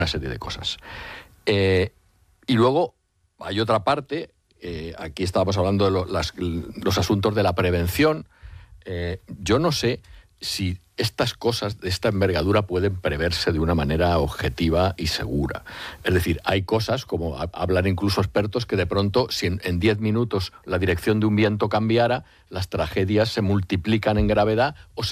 serie de cosas. Y luego hay otra parte, aquí estábamos hablando de los asuntos de la prevención. Yo no sé si estas cosas de esta envergadura pueden preverse de una manera objetiva y segura. Es decir, hay cosas, como hablan incluso expertos, que de pronto, si en 10 minutos la dirección de un viento cambiara, las tragedias se multiplican en gravedad o